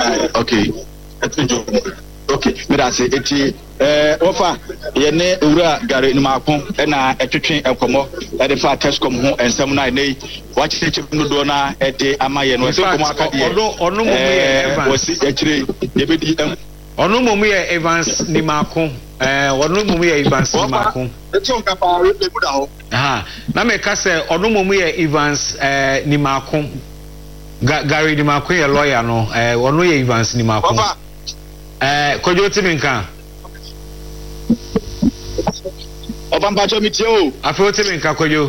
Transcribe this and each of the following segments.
Okay. Okay, me da say eti ofa ye ne ewura gare ni makon na etwetwe enkomo e de fa Tescom ho ensem na nei wa cheche no do na e de amaye no se komo aka de onu mo ye Evans wo si ekire ye be di onu mo ye Evans ni makon onu mo ye Evans ni makon eti on ka pa re bu da ho na me ka say onu mo ye Evans ni makon Gary ni makon ye lawyer no onu ye Evans ni makon Kojo Timinka Obamba cho mitie o Afo Timinka Kojo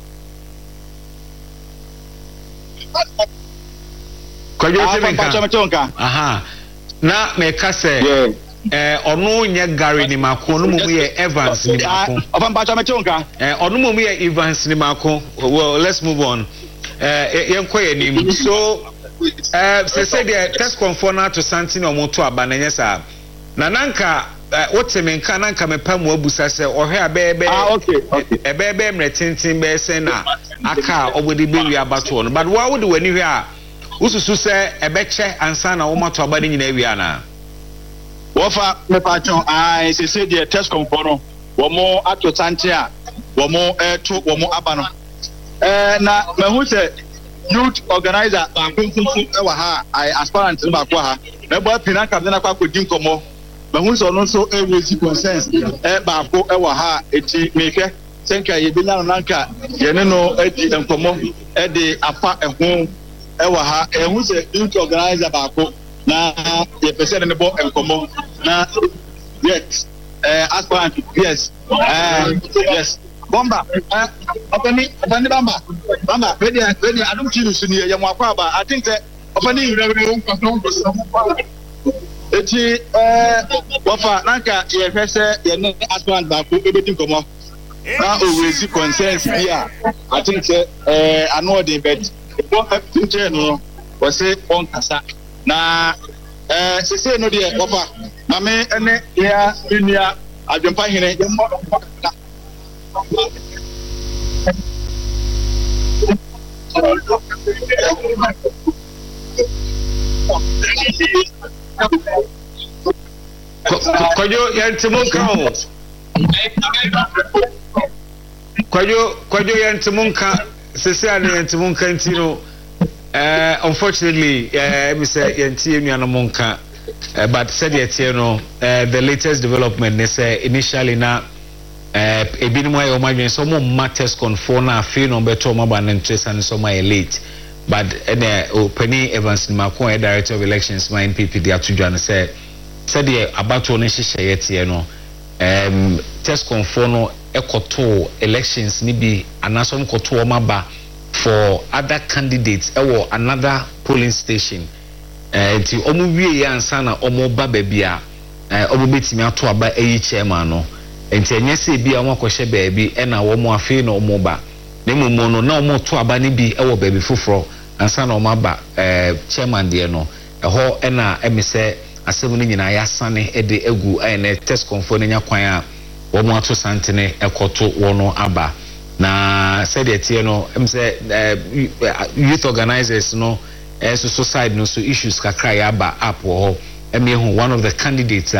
Timinka na me ka say onu nye Gary ni makon onu mo ye Evans ni makon Obamba cho Timinka onu mo ye Evans ni makon. Well, let's move on yenkoye nim so se say the Tescom for na to Santino omoto aba na nyesa na nanka wotemenka nanka mepa mu abusa se ohwe abebe okay ebebe mretintin be se na aka obodi be wi abato no but wa wode wani hwe a ususu se ebeche ansa na womato aba ni nyina wi ana wofa mepa chon se say the Tescom for no wo mo ato Santia wo mo to wo mo aba no na mehu se youth organizer ewa ha aspirant ba kwa ha na bo pina ka na kwa kodin komo mehu so no so raise concerns ba ko ewa ha eti meke senka ye binya no nanka ye ne no edi enkomo de afa eho ewa ha ehu se youth organizer ba ko na ye pese ne bo enkomo na yes aspirant yes yes Bomba opani bamba ready I don't choose to near Yamakwa ba I think that opani you never eti wafa nanka ye hwese ye ne aspirant ba ko ebetin komo na always consensus here I think I know the bet don't have to change no was say on kasa na se say no dey wafa mame ene ya dunia adwempa hene Kojo yantimunka o Kojo yantimunka sese ane yantimunka ntino unfortunately me say yanti enuanamunka but said yet no the latest development they say initially na ebinimo ayo madwen so mo matters conform na afi no beto mo ba na interest and so my late but Penny Evans Makon director of elections my NPP dey atudwa say said the abato no hihye yete no test conform no ekoto elections ni bi anasom koto o maba for other candidates ewo another polling station ti omo wie ya ansa na omo ba bia omo betimi ato aba eyi chairman no enti enye se bi a wakohye baabi na wo mo afi na omo ba na mumu no na omo to aba ni bi ewo baabi foforo ansa na omo aba chairman de no eho na emise asem no nyina ya sane de egu na test conform nya kwan a wo mo ato santene ekoto wo no aba na said etie no emise youth organizers no so side no so issues kakra ya aba up wo ho one of the candidates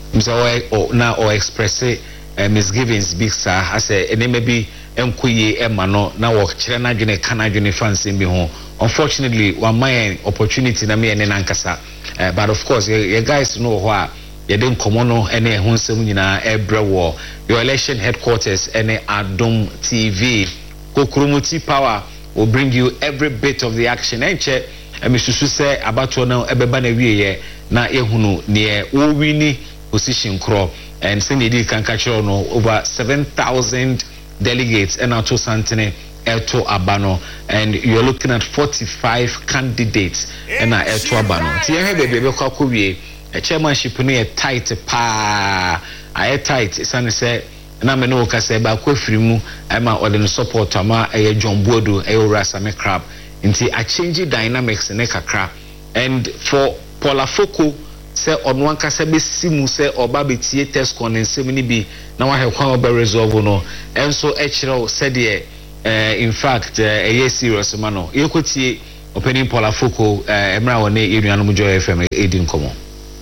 na or express misgivings big sir as a maybe enkoye emano na wo kire na dwene kana dwene fancy bi ho unfortunately one my opportunity na me ene nankasa but of course you guys know ho a ye den komo no ene ho nsem nyina ebrewo your election headquarters ene Adom TV Kokromoti Power will bring you every bit of the action enche emisusu se abato na ebeba na wieye na ehunu ne wo wini position kro and send the kankacho no over 7,000 delegates and out to Santene Elto Abano and you're looking at 45 candidates and Elto Abano. Ti he bebe kwa kuwie a chairmanship no tight pa a tight sane say na me no ka say ba kwa firimu ama ode no support ama John Bodo Rasame Crab nti a change dynamics ne kakra and for Paula Foko se onwan ka se besimu se oba betie test con nsem ni bi na wa he kwan oba resolve no enso e kire se de in fact serious man no yekotie Opening Paul Afoko Emra One Union Joy FM Edin Komo.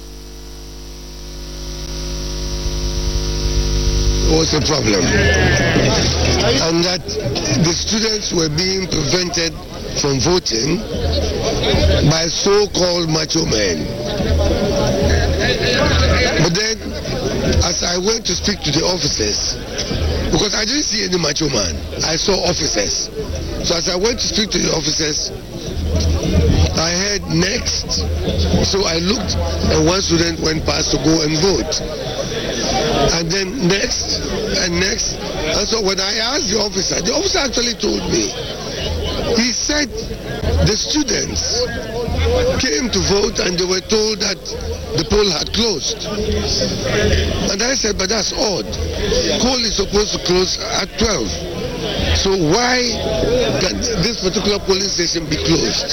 Was a problem, and that the students were being prevented from voting by so-called macho men. But then, as I went to speak to the officers, because I didn't see any macho man, I saw officers. So as I went to speak to the officers, I heard next. So I looked, and one student went past to go and vote. And then next, and next. And so when I asked the officer actually told me, he said the students came to vote and they were told that the poll had closed. And I said, but that's odd. Poll is supposed to close at 12. So why can this particular polling station be closed?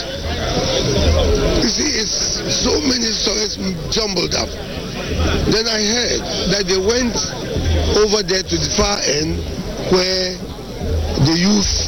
You see, it's so many stories jumbled up. Then I heard that they went over there to the far end where the youth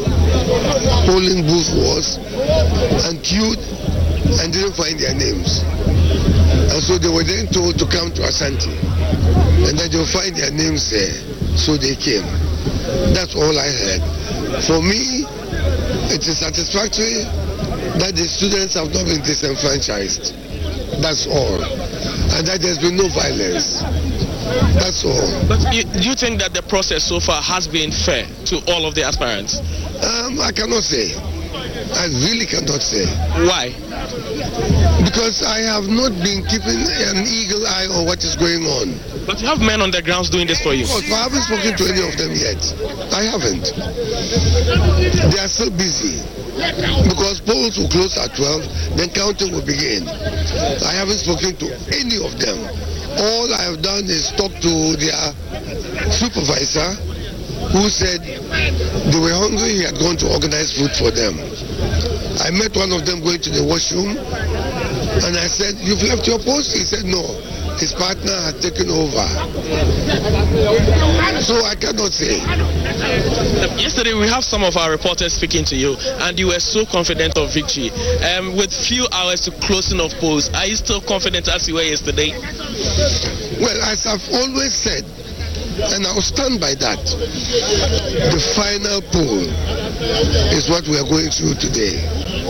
polling booth was and queued and didn't find their names. And so they were then told to come to Asante and that they'll find their names there. So they came. That's all I heard. For me, it is satisfactory that the students have not been disenfranchised. That's all. And that there's been no violence. That's all. But do you think that the process so far has been fair to all of the aspirants? I cannot say. I really cannot say. Why? Because I have not been keeping an eagle eye on what is going on. But you have men on the grounds doing this for you. But I haven't spoken to any of them yet. I haven't. They are still busy. Because polls will close at 12, then counting will begin. I haven't spoken to any of them. All I have done is talk to their supervisor, who said they were hungry, he had gone to organize food for them. I met one of them going to the washroom, and I said, "You've left your post?" He said, "No, his partner had taken over." So I cannot say. Yesterday we have some of our reporters speaking to you, and you were so confident of victory. With few hours to closing of polls, are you still confident as you were yesterday? Well, as I've always said, and I'll stand by that, the final poll is what we are going through today.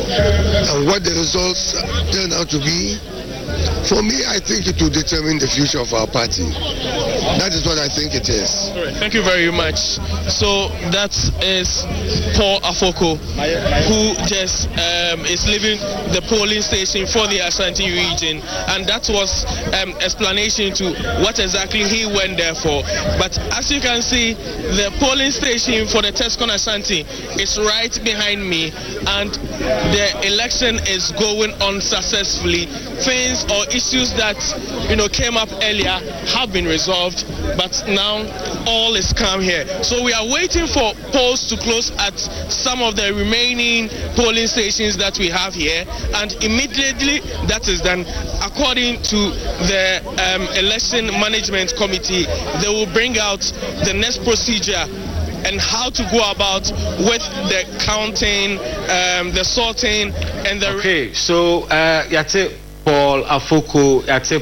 And what the results turn out to be, for me, I think it will determine the future of our party. That is what I think it is. All right, thank you very much. So that is Paul Afoko, who just is leaving the polling station for the Ashanti region, and that was explanation to what exactly he went there for. But as you can see, the polling station for the Tescon Ashanti is right behind me, and the election is going on successfully. Things or issues that came up earlier have been resolved, but now all is calm here. So we are waiting for polls to close at some of the remaining polling stations that we have here, and immediately that is done, according to the election management committee, they will bring out the next procedure and how to go about with the counting, the sorting, and the... Okay, so yate Paul Afoko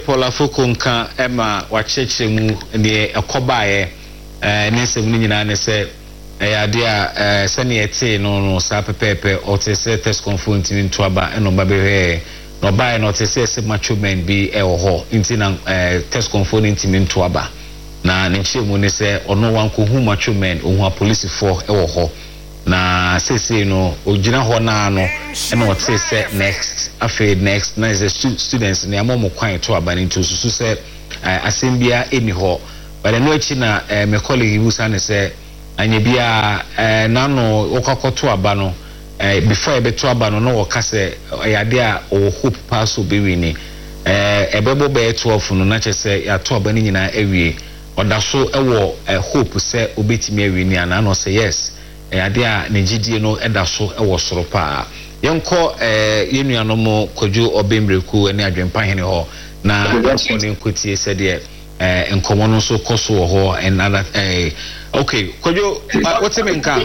nka Emma wachechire mu ne ekobae ne semuni nyina ne se ade a sene ete no sa pepepe otese test confront ntimi ntoaba eno babehwe no bae no otese se macho men bi ho nti na test confront ntimi ntoaba na ne chemu ne se ono wanko hu macho men ohu police for ho na sese no ogina ho na no eno otese next next na is students na amomo kwan to aba into susu se asembia eni ho but no echi na me colleague busa ne se anye bia na no okakoto aba no before ebe to aba no no woka se yade a o hope pass obewi ni ebebo be 12 no na chese ya to aba ni nyina ewie oda so ewo hope se obetimi ewie ni ana no say yes yade a ne gidie no eda so ewo soro pa yenko yenuanom Kojo Obemreku ene adwempa hene ho na ko ne nkotie se de nkomo no so koso ho and other okay kojo what's it nka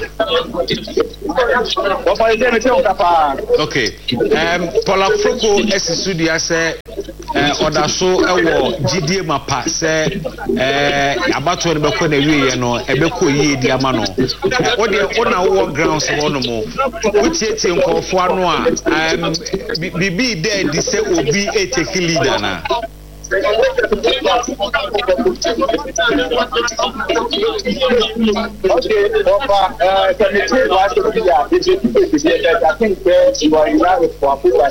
okay Paula Froko esisu dia se oda so ewo gidie mapa se abato no beko na wiye no ebeko yie di ama no wo de ona wo grounds wo no mo wotietie nkofo ano a bibi dey di se obi take leader na Okay, I think you are in line with for people.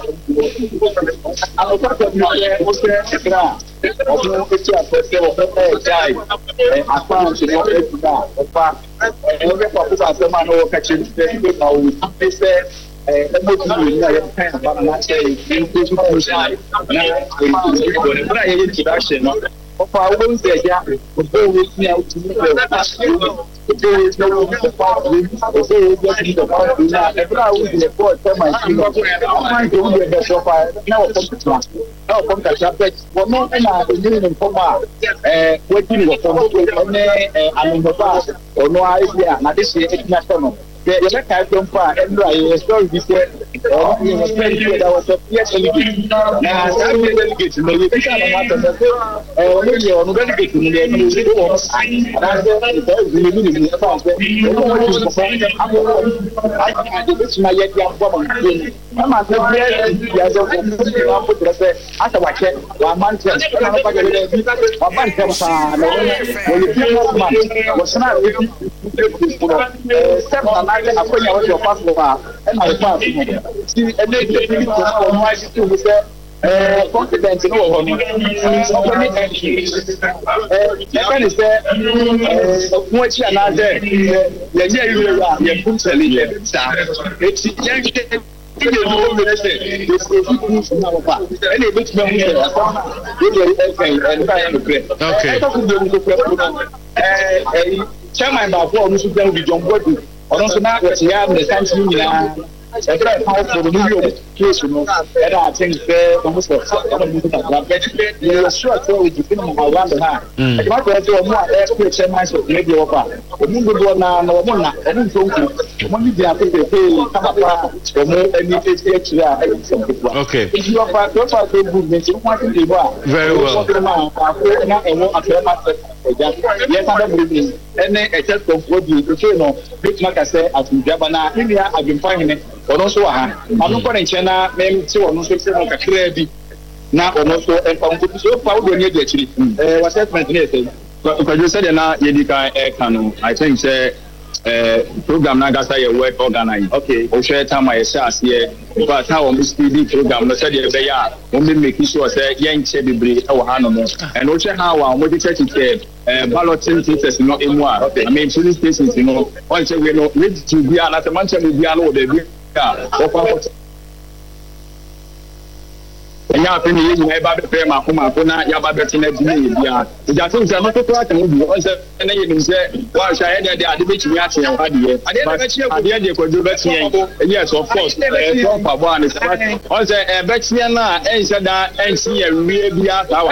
the kind of far and I story this year. Now, delegates may be confidence in all of them. Chairman of the John Body, or also now that you have the country. I think case, and I think almost you are sure with the film around the hand. I might go to a more chairman of maybe over. The Mungo now, no one, and only the okay. If you are movement, you want to be very well. Yes, I don't believe any except of what you know, big like I said, as in Jabana, India, I've been finding it. Also, I'm not going to China, name two or no social credit now, or also, and so far, when you get it, was that meant? Because you said, Yedika Ekano, I think, program Nagasa, your work organized. Okay, or share time I says here, but how on this TV program, no said they are only making sure that young Chedibri, our animal, and also how I'm what the church said. Balloting teachers not in one. Okay, I mean, police stations, you know, once we know, ready to be an at a mansion will be allowed. And now, penny, you may have to pay my home. I put out your baby in a day. Yeah, the things are not to try to move. Once I had the debate, we actually had the idea could do better. Yes, of course. One is once a Betiana and said that and see a real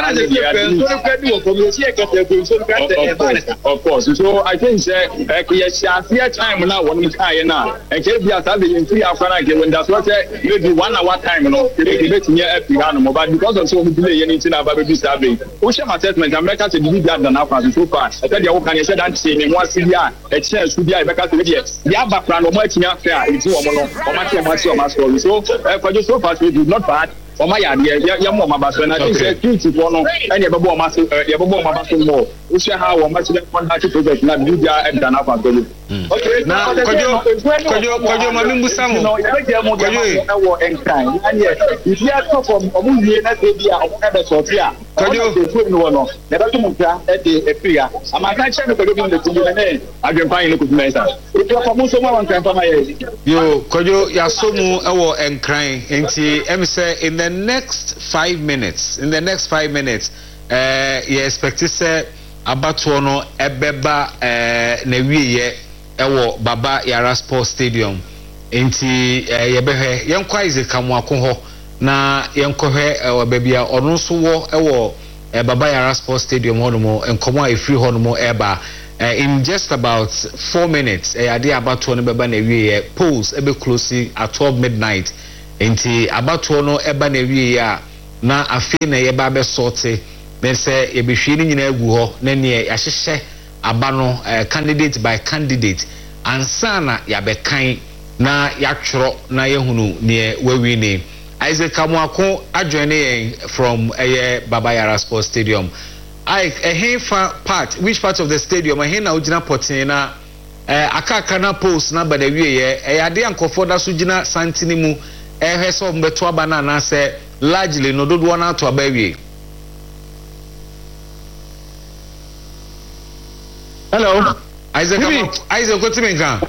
of course. So I think yes, time now when we try now and can't be in 3 hours when that's what maybe 1 hour time, you know, but because of so delay anything about baby survey. Ocean assessment, America to do that than Africa so far. I said you can say that saying one Syria, a chance to be a back to the background of my fair, it's much story. So for just so far, we do not bad. Oh my idea, your mama, but when I think that you one and you have a massive, more. We share how much the contact project, not media and done up. Okay, now, could you, Mammy Musamo, and time, and yet, if you are from a movie, that will be our ever sort here. Could you, never to move at the Epria. I'm not trying to put in the name. I can find a good measure. If you are from someone can come you, could you, Yasomu, and crying, and see, in the next 5 minutes, you expect to say abatono ebeba newiye ewo Baba Yara Sports Stadium enti yebehwe yenkwa ize kamwako ho na yenkohwe ewo bebia ono so wo ewo Baba Yara Sports Stadium honomo enkomo a free honomo eba in just about 4 minutes ade about to no beba na wie polls ebe close at 12 midnight enti about to no eba na wie a na afi na ye ba be sorte me say ye be hwe ni nyina agu ho na ne ya hyehye aba no candidate by candidate ansana ya be kan na ya tworo na ye hunu ne wawi ni Isaac Kamwako adjoining from Baba Yara Sports Stadium. Which part of the stadium? I na ujina potina aka na post na ba da wie ade ankofo da so gina santini mu so mbeto aba na say largely no dodo na to aba wie. Hello Isaac Kotimenka.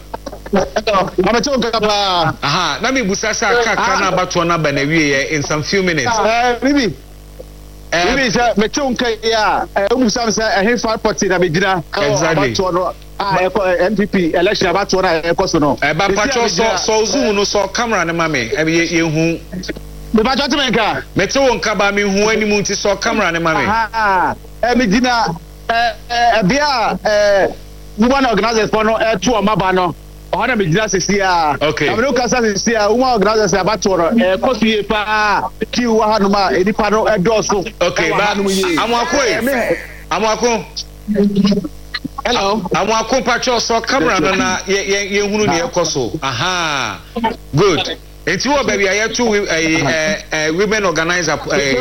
Aha, na me busasa aka na bato na ba na wie in some few minutes. Bibi say me chonka ya busam say hefa party na me gina exactly MPP election about na ekoso no ba pacho so zoom no so camera na mame ye hu me ba judge menka me te won ka ba me hu animu nti so camera na mame me gina bia woman organizers for no to o maba no ona me gina sesia okay na me ka sesia woman organizers about to koso ye pa ki wa hanu ma edipa no edoso okay ba amwako hello amwako pacho so camera na ye hunu ne ekoso aha good enti wo baby aye to women organizer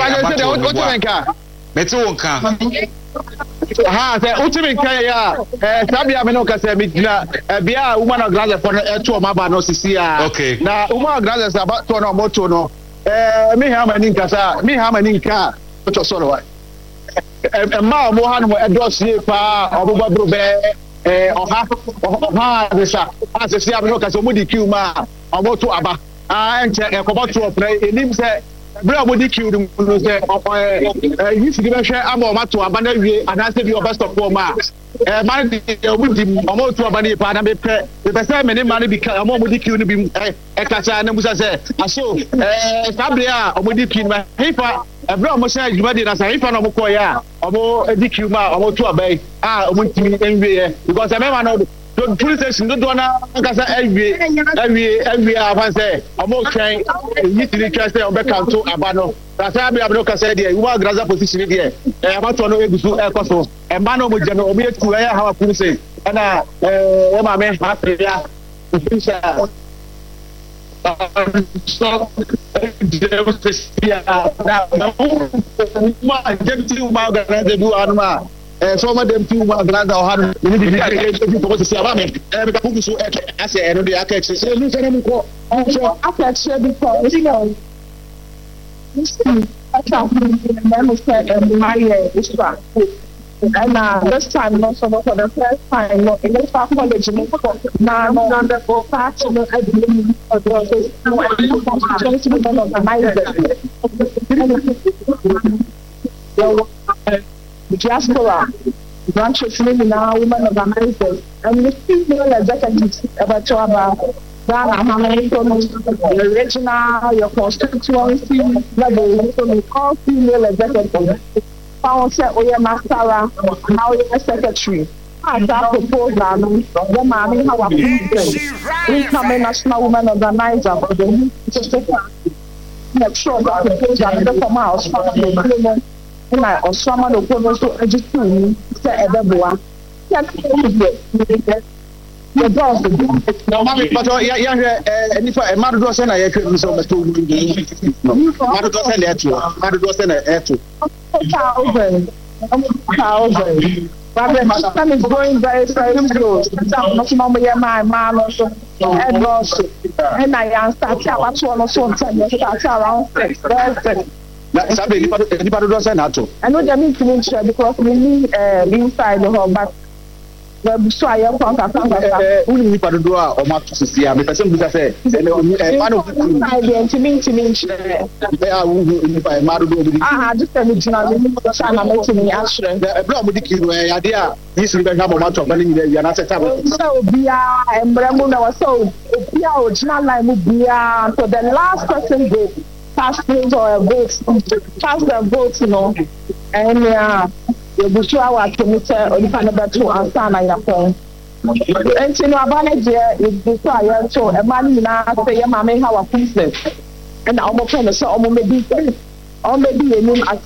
meti wonka aha se utiminka ya sabia me no ka se midna bia woman organizer for to o maba no sisia okay na woman organizer about to no moto no me ha mani nka to so no ma mo ha no edosie pa obugba bro be oha desa asisia me no ka se mo di kiu ma omoto aba enche ekoboto opre enim se bra body kill no say you see be hwe aba o mato aba na wie anase bi oba stop for ma man di obudi o mo to aba na ipa na be pe say me ne man bi ka o mo body kill no bi ka cha na musa say aso sabria o body kill ma hifa bra o mo say juma di na say hifa no mo ko ya o mo di kill ma o mo to aba o mo timi enwie because me man no the police station do na nkasa every avan say omo twen yi tiri twen say on be kanto abano rasa be abno kasa dey you want graza position dey abato no egusu ekoso e ma no mo je no obi etu ya hawa police na e ma me ha ya official so ya na ma deputy ma graza do anuma so ma dem tu ma granda o hanu ni bi bi ko se aba me me ka pugu so ase eno de aka eche se lu se na ko so aka eche bi ko you know I can't remember my extra and this time no so for the first time no in the college no na no the for part no I believe for the diaspora branches now women organizers and the female executives about the regional, your constituency level, so all female executives found set we are master now we are secretary. As I propose now, the man how we become national women organizer for the make sure that the proposal is from house na osama no kono so ajitu se ebeboa ya the boss no mami pato ya nifa madodo se na ya twa so meto madodo se na eto madodo se na eto 1000 but time is going very slow no mama ya my so and I start to so start around 6 na sabe ni pa do say na to I know them to share because we need inside the hall but the so I am contact we ni pa do a o ma to sia me person bi say man of I dey to me share ni pa ma do just tell me jina me to say na me to me ashre the bro mo dikiru ya dey a this we be have o ma to ba ni ya na set up so bia embremo na wa so bia o jina line mo bia so the last person go cast or votes, cast their votes, And you show our committee or the Panabatu and Sana Yapon. And you know, Abanaja is desire to a man now say, Mamma, how a princess. And I'm going to say, maybe a name as